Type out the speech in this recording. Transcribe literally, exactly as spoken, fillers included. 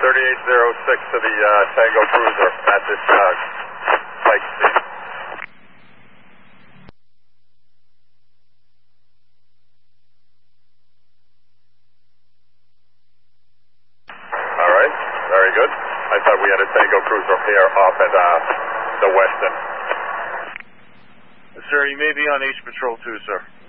thirty-eight oh six to the uh, Tango Cruiser at this uh, bike scene. All right, very good. I thought we had a Tango Cruiser here off at uh, the Weston. Sir, you may be on H Patrol too, sir.